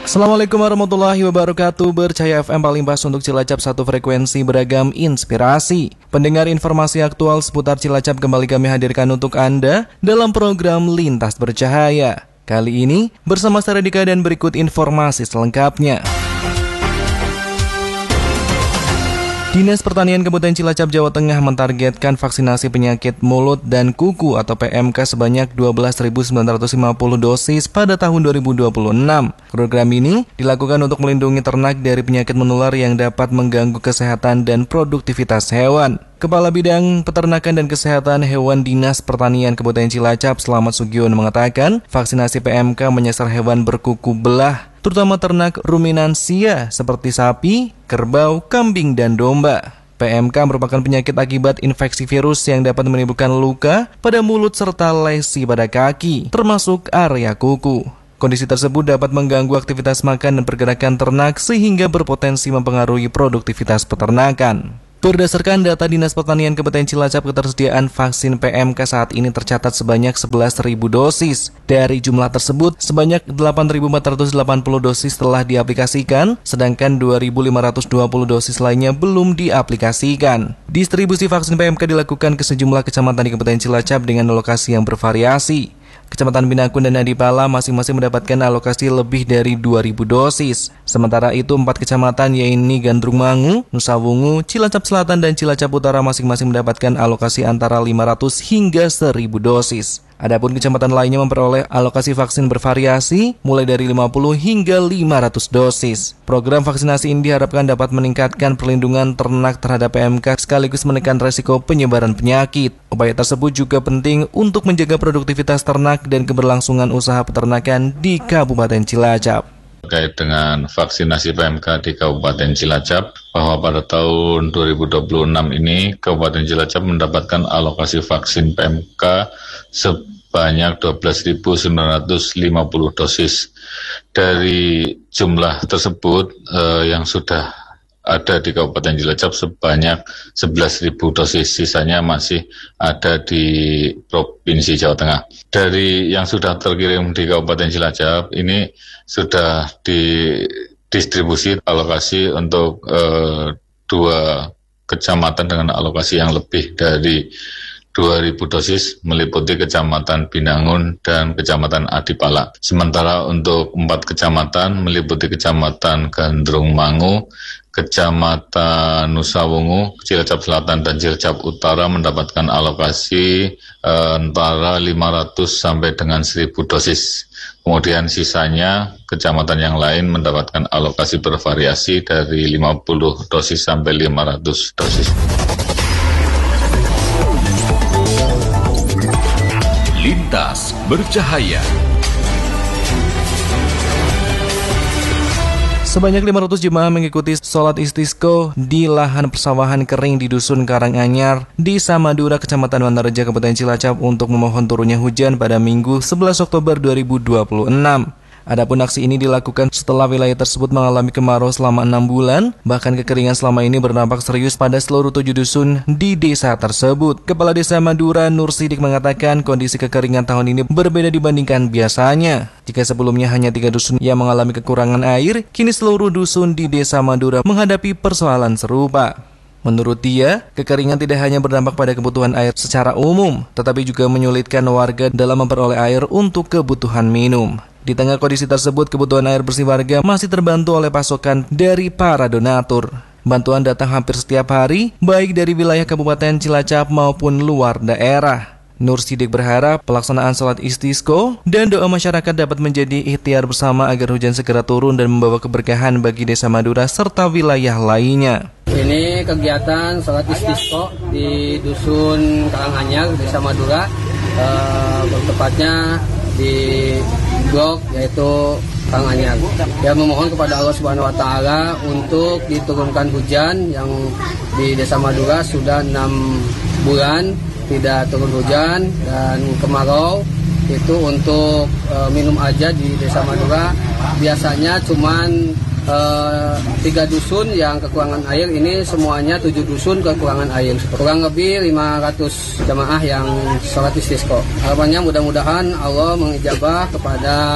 Assalamualaikum warahmatullahi wabarakatuh. Bercahaya FM paling pas untuk Cilacap, satu frekuensi beragam inspirasi. Pendengar informasi aktual seputar Cilacap kembali kami hadirkan untuk Anda dalam program Lintas Bercahaya. Kali ini bersama saya Radika dan berikut informasi selengkapnya. Dinas Pertanian Kabupaten Cilacap, Jawa Tengah mentargetkan vaksinasi penyakit mulut dan kuku atau PMK sebanyak 12.950 dosis pada tahun 2026. Program ini dilakukan untuk melindungi ternak dari penyakit menular yang dapat mengganggu kesehatan dan produktivitas hewan. Kepala Bidang Peternakan dan Kesehatan Hewan Dinas Pertanian Kabupaten Cilacap, Slamet Sugiono mengatakan, vaksinasi PMK menyasar hewan berkuku belah, terutama ternak ruminansia seperti sapi, kerbau, kambing, dan domba. PMK merupakan penyakit akibat infeksi virus yang dapat menimbulkan luka pada mulut serta lesi pada kaki, termasuk area kuku. Kondisi tersebut dapat mengganggu aktivitas makan dan pergerakan ternak sehingga berpotensi mempengaruhi produktivitas peternakan. Berdasarkan data Dinas Pertanian Kabupaten Cilacap, ketersediaan vaksin PMK saat ini tercatat sebanyak 11.000 dosis. Dari jumlah tersebut, sebanyak 8.480 dosis telah diaplikasikan, sedangkan 2.520 dosis lainnya belum diaplikasikan. Distribusi vaksin PMK dilakukan ke sejumlah kecamatan di Kabupaten Cilacap dengan lokasi yang bervariasi. Kecamatan Binakun dan Adipala masing-masing mendapatkan alokasi lebih dari 2.000 dosis. Sementara itu 4 kecamatan yaitu Gandrung Mangu, Nusa Wungu, Cilacap Selatan dan Cilacap Utara masing-masing mendapatkan alokasi antara 500 hingga 1.000 dosis. Adapun kecamatan lainnya memperoleh alokasi vaksin bervariasi mulai dari 50 hingga 500 dosis. Program vaksinasi ini diharapkan dapat meningkatkan perlindungan ternak terhadap PMK sekaligus menekan resiko penyebaran penyakit. Upaya tersebut juga penting untuk menjaga produktivitas ternak dan keberlangsungan usaha peternakan di Kabupaten Cilacap. Terkait dengan vaksinasi PMK di Kabupaten Cilacap, bahwa pada tahun 2026 ini Kabupaten Cilacap mendapatkan alokasi vaksin PMK sebanyak 12.950 dosis. Dari jumlah tersebut yang sudah ada di Kabupaten Cilacap sebanyak 11.000 dosis, sisanya masih ada di Provinsi Jawa Tengah. Dari yang sudah terkirim di Kabupaten Cilacap, ini sudah didistribusi alokasi untuk 2 kecamatan dengan alokasi yang lebih dari 2.000 dosis, meliputi Kecamatan Binangun dan Kecamatan Adipala. Sementara untuk 4 kecamatan meliputi Kecamatan Gandrung Mangu, Kecamatan Nusa Wungu, Cilacap Selatan dan Cilacap Utara mendapatkan alokasi antara 500 sampai dengan 1.000 dosis. Kemudian sisanya kecamatan yang lain mendapatkan alokasi bervariasi dari 50 dosis sampai 500 dosis. Lintas Bercahaya. Sebanyak 500 jemaah mengikuti sholat istisqa di lahan persawahan kering di Dusun Karanganyar, Desa Madura, Kecamatan Wanarja, Kabupaten Cilacap untuk memohon turunnya hujan pada Minggu 11 Oktober 2026. Adapun aksi ini dilakukan setelah wilayah tersebut mengalami kemarau selama 6 bulan, bahkan kekeringan selama ini berdampak serius pada seluruh 7 dusun di desa tersebut. Kepala Desa Madura, Nur Sidik, mengatakan kondisi kekeringan tahun ini berbeda dibandingkan biasanya. Jika sebelumnya hanya 3 dusun yang mengalami kekurangan air, kini seluruh dusun di Desa Madura menghadapi persoalan serupa. Menurut dia, kekeringan tidak hanya berdampak pada kebutuhan air secara umum, tetapi juga menyulitkan warga dalam memperoleh air untuk kebutuhan minum. Di tengah kondisi tersebut, kebutuhan air bersih warga masih terbantu oleh pasokan dari para donatur. Bantuan datang hampir setiap hari, baik dari wilayah Kabupaten Cilacap maupun luar daerah. Nur Sidik berharap pelaksanaan sholat istisqa dan doa masyarakat dapat menjadi ikhtiar bersama agar hujan segera turun dan membawa keberkahan bagi Desa Madura serta wilayah lainnya. Ini kegiatan sholat istisqa di Dusun Karanganyar, Desa Madura, tepatnya di blok yaitu Karanganyar. Ya, memohon kepada Allah Subhanahu wa taala untuk diturunkan hujan yang di Desa Madura sudah 6 bulan tidak turun hujan dan kemarau. Itu untuk minum aja di Desa Madura biasanya cuman 3 dusun yang kekurangan air, ini semuanya 7 dusun kekurangan air. Kurang lebih 500 jamaah yang sholat istisqa. Harapannya mudah-mudahan Allah mengijabah kepada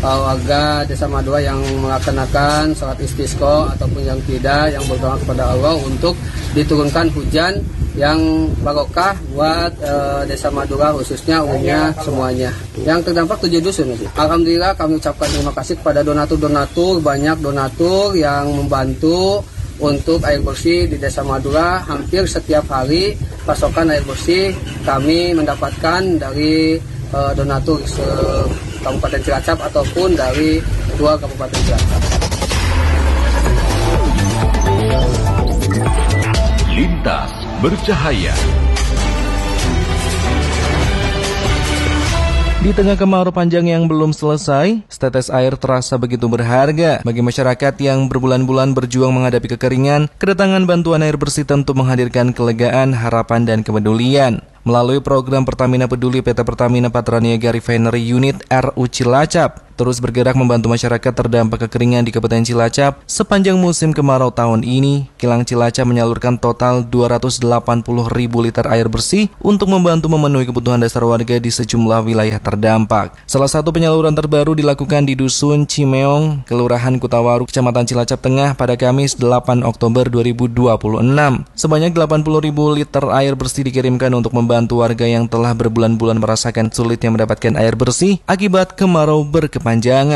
warga Desa Madura yang melaksanakan sholat istisqa ataupun yang tidak, yang berdoa kepada Allah untuk diturunkan hujan yang barokah buat Desa Madura khususnya, umumnya semuanya. Yang terdampak 7 dusun. Alhamdulillah kami ucapkan terima kasih kepada donatur-donatur, banyak donatur yang membantu untuk air bersih di Desa Madura. Hampir setiap hari pasokan air bersih kami mendapatkan dari donatur Kabupaten Cilacap ataupun dari Ketua Kabupaten Cilacap. Lintas bercahaya. Di tengah kemarau panjang yang belum selesai, setetes air terasa begitu berharga. Bagi masyarakat yang berbulan-bulan berjuang menghadapi kekeringan, kedatangan bantuan air bersih tentu menghadirkan kelegaan, harapan, dan kepedulian. Melalui program Pertamina Peduli, PT Pertamina Patraniaga Refinery Unit RU Cilacap terus bergerak membantu masyarakat terdampak kekeringan di Kabupaten Cilacap. Sepanjang musim kemarau tahun ini, Kilang Cilacap menyalurkan total 280.000 liter air bersih untuk membantu memenuhi kebutuhan dasar warga di sejumlah wilayah terdampak. Salah satu penyaluran terbaru dilakukan di Dusun Cimeong, Kelurahan Kutawaru, Kecamatan Cilacap Tengah pada Kamis 8 Oktober 2026. Sebanyak 80.000 liter air bersih dikirimkan untuk membantu warga yang telah berbulan-bulan merasakan sulitnya mendapatkan air bersih akibat kemarau berkepanjangan.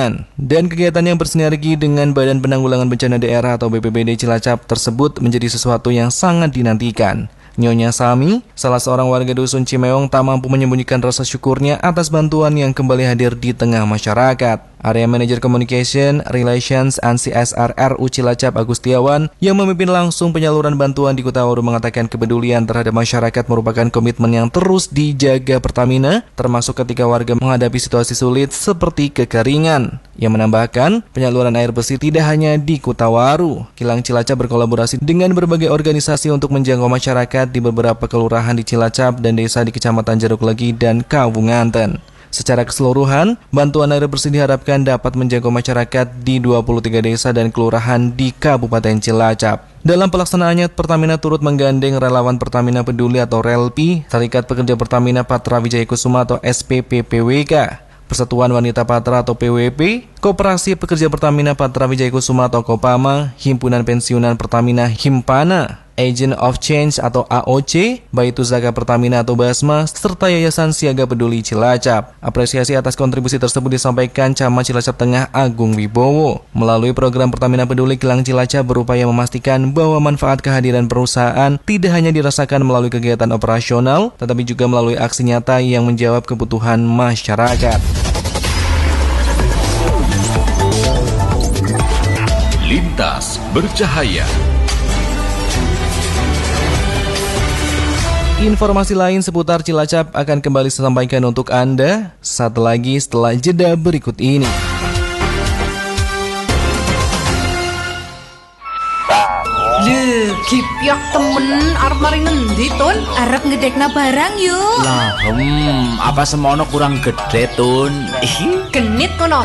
Dan kegiatan yang bersinergi dengan Badan Penanggulangan Bencana Daerah atau BPBD Cilacap tersebut menjadi sesuatu yang sangat dinantikan. Nyonya Sami, salah seorang warga Dusun Cimeong, tak mampu menyembunyikan rasa syukurnya atas bantuan yang kembali hadir di tengah masyarakat. Area Manager Communication, Relations, and CSR RU Cilacap Agustiawan yang memimpin langsung penyaluran bantuan di Kutawaru mengatakan kepedulian terhadap masyarakat merupakan komitmen yang terus dijaga Pertamina, termasuk ketika warga menghadapi situasi sulit seperti kekeringan. Yang menambahkan, penyaluran air bersih tidak hanya di Kutawaru. Kilang Cilacap berkolaborasi dengan berbagai organisasi untuk menjangkau masyarakat di beberapa kelurahan di Cilacap dan desa di Kecamatan Jeruk Legi dan Kawunganten. Secara keseluruhan, bantuan air bersih diharapkan dapat menjangkau masyarakat di 23 desa dan kelurahan di Kabupaten Cilacap. Dalam pelaksanaannya, Pertamina turut menggandeng relawan Pertamina Peduli atau RELPI, Serikat Pekerja Pertamina Patra Wijaya Kusuma atau SPPPWK, Persatuan Wanita Patra atau PWP, Koperasi Pekerja Pertamina Patra Wijaya Kusuma atau Kopama, Himpunan Pensiunan Pertamina Himpana, Agent of Change atau AOC, Baitu Zakat Pertamina atau Basma, serta Yayasan Siaga Peduli Cilacap. Apresiasi atas kontribusi tersebut disampaikan Camat Cilacap Tengah Agung Wibowo. Melalui program Pertamina Peduli, Kilang Cilacap berupaya memastikan bahwa manfaat kehadiran perusahaan tidak hanya dirasakan melalui kegiatan operasional, tetapi juga melalui aksi nyata yang menjawab kebutuhan masyarakat. Lintas bercahaya. Informasi lain seputar Cilacap akan kembali saya sampaikan untuk Anda saat lagi setelah jeda berikut ini. Kipyak temen arep mari ngendi Tun? Arep ngedekna barang yuk. Lah, apa semono kurang gede Tun? Genit kono.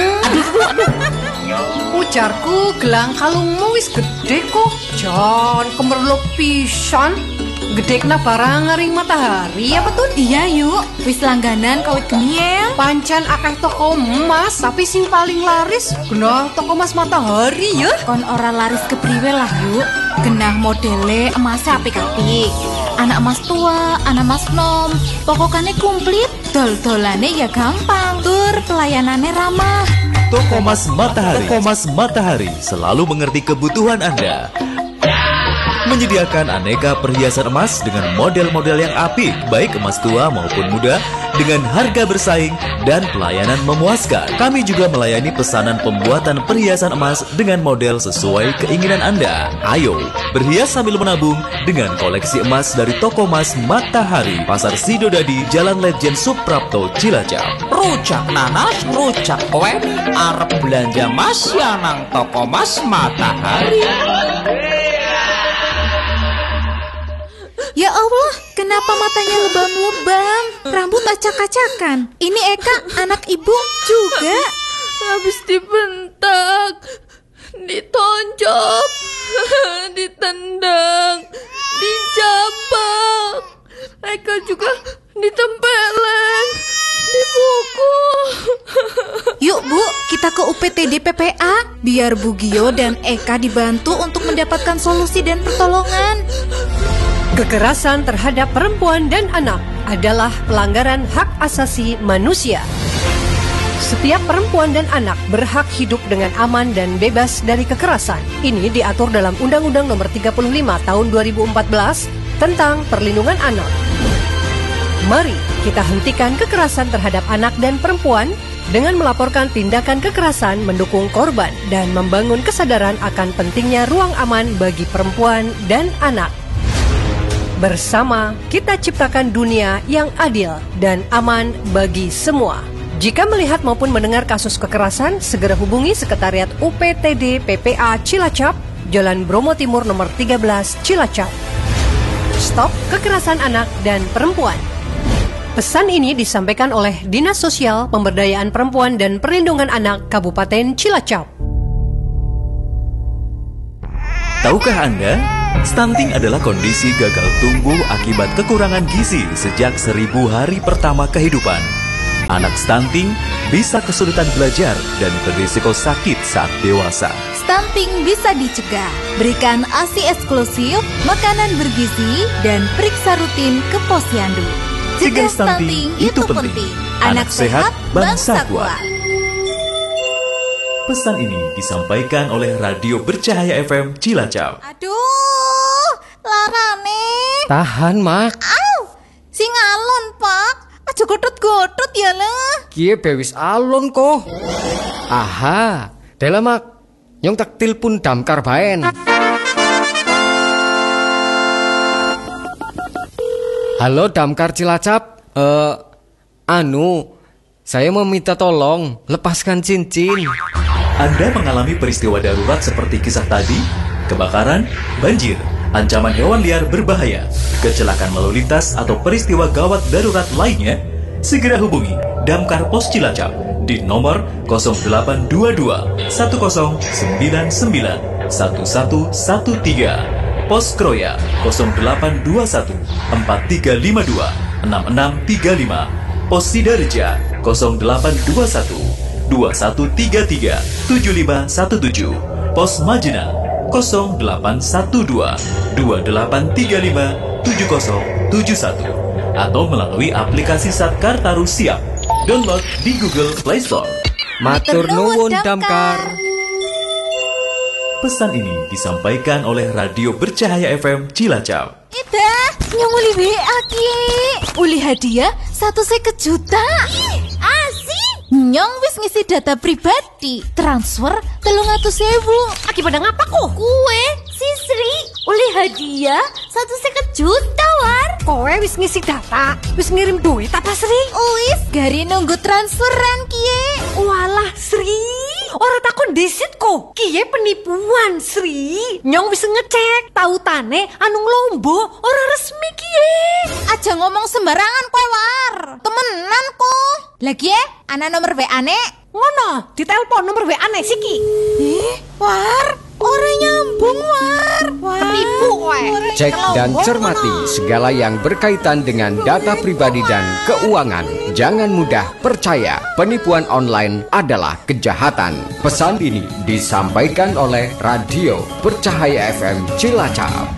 Ujarku gelang kalungmu wis gede kok. Jan kemerluk pisan. Gedekna barang ngering matahari apa Tun? Iya yuk, wis langganan kawit geniel. Pancen akeh toko emas, tapi sing paling laris genah toko emas matahari ya. Kon ora laris kepriwe lah yuk. Genah modele emas apik-apik. Anak emas tua, anak emas nom, pokokane komplit. Dol-dolane ya gampang, tur pelayanane ramah. Toko Emas Matahari. Toko Emas Matahari selalu mengerti kebutuhan Anda. Menyediakan aneka perhiasan emas dengan model-model yang apik, baik emas tua maupun muda, dengan harga bersaing dan pelayanan memuaskan. Kami juga melayani pesanan pembuatan perhiasan emas dengan model sesuai keinginan Anda. Ayo, berhias sambil menabung dengan koleksi emas dari Toko Emas Matahari, Pasar Sidodadi, Jalan Letjen Suprapto, Cilacap. Rujak nanas, rujak kue, arep belanja mas ya nang Toko Emas Matahari. Ya Allah, kenapa matanya lebam-lebam? Rambut acak-acakan. Ini Eka, anak ibu juga. Habis dibentak, ditonjok, ditendang, dijambak. Eka juga ditempeleng, ibuku. Yuk Bu, kita ke UPTD PPA biar Bu Gio dan Eka dibantu untuk mendapatkan solusi dan pertolongan. Kekerasan terhadap perempuan dan anak adalah pelanggaran hak asasi manusia. Setiap perempuan dan anak berhak hidup dengan aman dan bebas dari kekerasan. Ini diatur dalam Undang-Undang Nomor 35 Tahun 2014 tentang Perlindungan Anak. Mari kita hentikan kekerasan terhadap anak dan perempuan dengan melaporkan tindakan kekerasan, mendukung korban, dan membangun kesadaran akan pentingnya ruang aman bagi perempuan dan anak. Bersama kita ciptakan dunia yang adil dan aman bagi semua. Jika melihat maupun mendengar kasus kekerasan, segera hubungi Sekretariat UPTD PPA Cilacap, Jalan Bromo Timur nomor 13 Cilacap. Stop kekerasan anak dan perempuan. Pesan ini disampaikan oleh Dinas Sosial, Pemberdayaan Perempuan dan Perlindungan Anak Kabupaten Cilacap. Tahukah Anda, stunting adalah kondisi gagal tumbuh akibat kekurangan gizi sejak 1000 hari pertama kehidupan. Anak stunting bisa kesulitan belajar dan berisiko sakit saat dewasa. Stunting bisa dicegah. Berikan ASI eksklusif, makanan bergizi, dan periksa rutin ke posyandu. Cegah stunting itu penting. Anak sehat, bangsa kuat. Pesan ini disampaikan oleh Radio Bercahaya FM Cilacap. Aduh, larane. Tahan, Mak. Au, sing alon, Pak. Aja godot-godot ya lah. Kie bewis alon kok. Aha, dela Mak. Yang tak telepon damkar baen. Halo damkar Cilacap. Saya mau minta tolong lepaskan cincin. Anda mengalami peristiwa darurat seperti kisah tadi, kebakaran, banjir, ancaman hewan liar berbahaya, kecelakaan lalu lintas atau peristiwa gawat darurat lainnya, segera hubungi Damkar Pos Cilacap di nomor 0822 1099 1113, Pos Kroya 0821 4352 6635, Pos Sidareja 0821 2133 7517, Pos Majena 0812 2835 7071, atau melalui aplikasi Satgar Taru Siap. Download di Google Play Store. Matur nuwun damkar. Pesan ini disampaikan oleh Radio Bercahaya FM Cilacap. Ida, nyong uli WA ki. Uli hadiah 150 juta. Asik. Nyong wis ngisi data pribadi, transfer 300.000. Akibat ngapa kok? Kue, si Sri, uli hadiah 150 juta war. Kowe wis ngisi data, wis ngirim duit apa Sri? Wis, gari nunggu transferan kie. Walah Sri, orang takon disit kok. Kie penipuan Sri. Nyong wis ngecek, tautane anu lombo orang resmi kie. Aja ngomong sembarangan kowe war. Temenan kok. Lagi ya, ana nomor WA-ne. Ngono, ditelepon nomor WA-ne siki. War, ora nyambung war. Penipu kowe. Cek dan cermati segala yang berkaitan dengan data pribadi dan keuangan. Jangan mudah percaya, penipuan online adalah kejahatan. Pesan ini disampaikan oleh Radio Bercahaya FM Cilacap.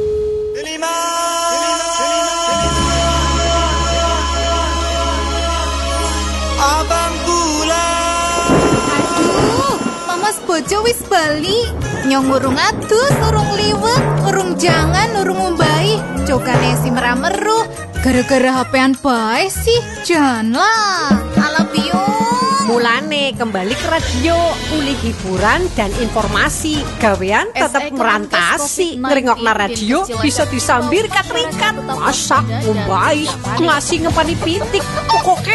Bojo wis bali, nyong urung adus, urung liwet, urung jangan, urung ngumbai, jokane si merameru, gara-gara HP-an bae sih, janlah, ala biung. Mulane kembali ke radio, uli hiburan dan informasi, gawean tetap merantasi, ngeringokna radio bisa disambir kat-ringkat, masak, ngumbai, ngasih ngepani pitik, pokoknya